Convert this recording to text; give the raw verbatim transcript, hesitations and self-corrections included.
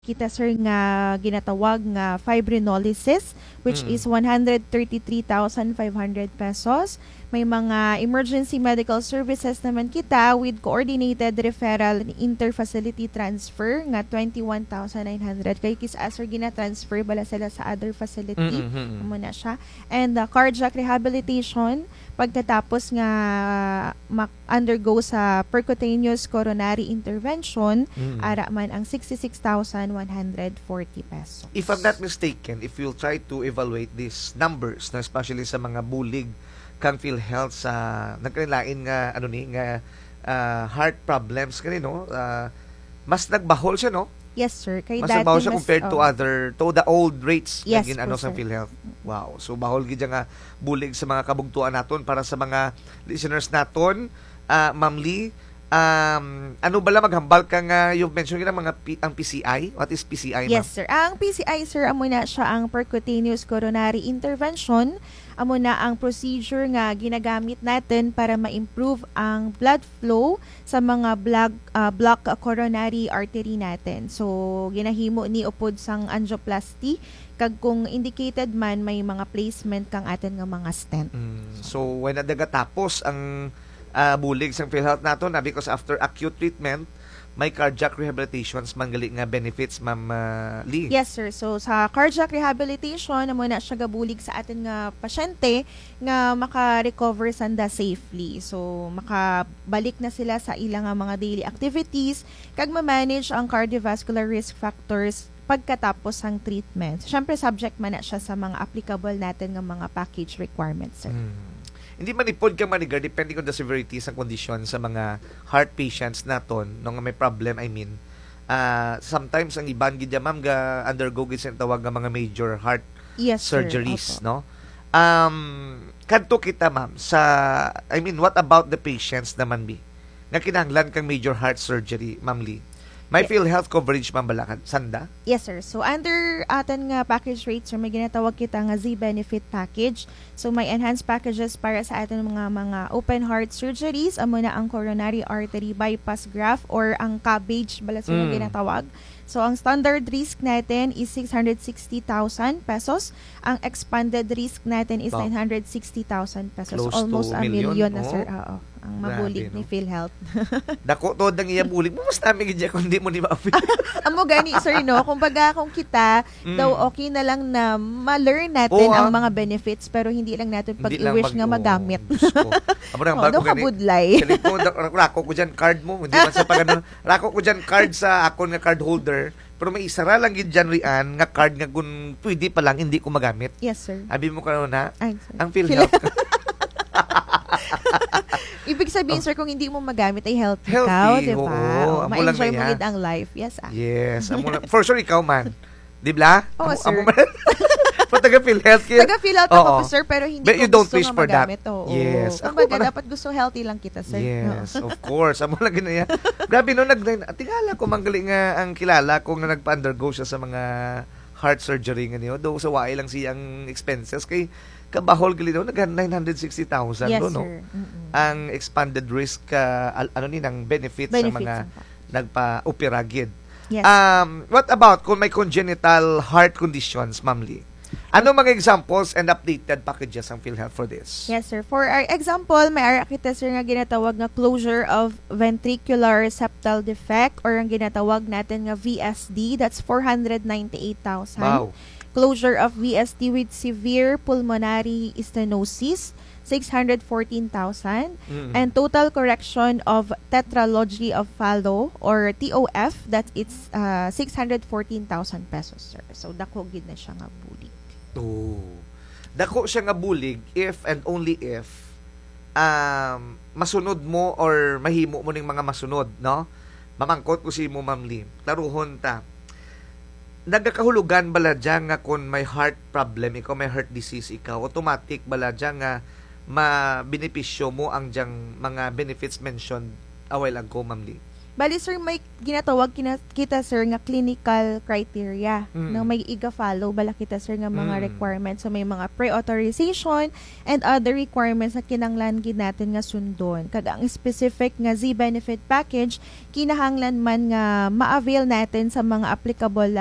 kita sir nga ginatawag nga fibrinolysis which Mm. is one hundred thirty-three thousand five hundred pesos. May mga emergency medical services naman kita with coordinated referral and interfacility transfer nga twenty-one thousand nine hundred. Kay kis sir gina-transfer bala sila sa other facility. Mm, mm, mm. Amo na siya. And uh, cardiac rehabilitation pagkatapos nga mak-undergo sa percutaneous coronary intervention, Mm. ara man ang sixty-six thousand one hundred forty pesos. If I'm not mistaken, if you'll try to evaluate these numbers, na especially sa mga bulig kang PhilHealth sa nagkanilain nga ano ni nga ah, heart problems kani no, ah, mas nagbahol siya no. Yes, sir. Kay Mas dati nagbaho siya mas- compared to oh. other to the old rates Yes, nga ginano po, sa sir. PhilHealth. Wow. So bahol gid nga bulig sa mga kabugtuan naton para sa mga listeners naton. Ah, Ma'am Lee, um, ano bala maghambal ka nga you mentioned nga mga P- ang P C I? What is P C I, ma'am? Yes, sir. Ang P C I, sir, amo na siya ang percutaneous coronary intervention. Amo na ang procedure nga ginagamit natin para ma-improve ang blood flow sa mga block, ah, block coronary artery natin. So, ginahimo ni upod sang angioplasty. Kag kung indicated man, may mga placement kang atin nga mga stent. Mm, so when nagatapos ang ah, bulig sa PhilHealth nato na because after acute treatment may cardiac rehabilitations manggali nga benefits, Ma'am ah, Lee. Yes, sir. So, sa cardiac rehabilitation, amo na siya gabulig sa atin nga pasyente nga maka-recover sanda safely. So, makabalik na sila sa ilang nga mga daily activities, kag ma-manage ang cardiovascular risk factors pagkatapos ang treatment. Siyempre, subject man na siya sa mga applicable natin nga mga package requirements, sir. Mm. Hindi man ipod ka manigar depending on the severity sa condition sa mga heart patients naton no nga may problem I mean. Ah, sometimes ang iban gid ya, ma'am, ga undergo gid sa tawag nga mga major heart Yes, sir. surgeries, Opo. no? Um, kadto kita, ma'am, sa I mean, what about the patients naman bi? Nga kinahanglan kang major heart surgery, Ma'am Lee. May Yeah. PhilHealth coverage, ma'am, balakad sanda? Yes, sir. So, under atin nga package rates, sir, may ginatawag kita nga Z-Benefit Package. So, may enhanced packages para sa atin mga mga open heart surgeries. Amo na ang coronary artery bypass graft or ang cabbage, balas mm. Mm. ginatawag. So, ang standard risk natin is six hundred sixty thousand pesos. Ang expanded risk natin is Wow. nine hundred sixty thousand pesos. Close to Almost a million, million na, oh. sir. Oo. Ang mabulig Grabe, ni no? PhilHealth. Dako to dang iya bulig mo mas namin gid ya kung di mo ni ma-feel. Amo gani, sir, no? Kumbaga, kung kita, Mm. daw okay na lang na ma-learn natin Oo, ang ah. mga benefits pero hindi lang natin Hindi lang pag-i-wish mag- nga oo, magamit. Diyos ko. Amo nang Oh, bago daw gani. kabudlay. Cellphone, dak- rako ko dyan card mo. Hindi man sa pagano. Rako ko dyan card sa akon nga card holder. Pero may isara lang gid dyan rian nga card nga kung pwede pa lang hindi ko magamit. Yes, sir. Abi mo karon na Ay, sir. ang PhilHealth. Ibig sabihin, sir, kung hindi mo magamit ay healthy, Healthy, ka, di ba? oo. O, Amo lang ma-enjoy na mo yan. gid ang life. Yes, ah. Yes. Amo na, for sure ikaw man. Di ba? Oo, amo, sir. Amo man. Pero taga PhilHealth kaya. Taga-fill out Oo. ako po, sir, pero hindi But ko you don't gusto wish nga for that. magamit. Oo. Yes. Ako Kumbaga, pala- dapat gusto healthy lang kita, sir. Yes, Oo. of course. Amo lang ganyan. Grabe no, nag tingala ko manggali nga ang kilala ko nga nagpa-undergo siya sa mga heart surgery nga niyo. Do sa waay lang siyang expenses kay kabahol gali daw nag nine hundred sixty thousand Yes, do no. sir. Mm-mm. Ang expanded risk uh, al- ano ni ng benefits, sa Benefits mga ang pa. nagpa-opera gid. Yes. Um, what about kung may congenital heart conditions, Ma'am Lee? Ano mga examples and updated packages ang PhilHealth for this? Yes, sir. For our example, may ara kita, sir, nga ginatawag nga closure of ventricular septal defect or ang ginatawag natin nga V S D. That's four hundred ninety-eight thousand. Wow. Closure of V S D with severe pulmonary stenosis, six hundred fourteen thousand. Mm. And total correction of tetralogy of Fallot or T O F, that it's uh, six hundred fourteen thousand pesos, sir. So, dako gid na siya nga bulig. Oh. Dako siya nga bulig if and only if um, masunod mo or mahimo mo ning mga masunod, no? Mamangkot ko si mo, Ma'am Lee. Taruhon ta. Nagakahulugan bala dyan nga kung may heart problem ikaw, may heart disease ikaw, automatic bala dyan nga mabenepisyo mo ang diyang mga benefits mentioned a while ago, Ma'am Lee? Bali sir, may ginatawag kina, kita sir nga clinical criteria Mm. na may iga-follow bala kita sir nga mga Mm. requirements. So may mga pre-authorization and other requirements na kinanglan gid natin nga sundon. Kag ang specific nga Z benefit package kinahanglan man nga ma-avail natin sa mga applicable